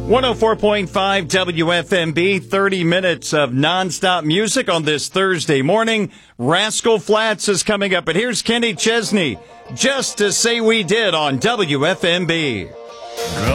104.5 WFMB, 30 minutes of nonstop music on this Thursday morning. Rascal Flatts is coming up, but here's Kenny Chesney, Just to Say We Did on WFMB.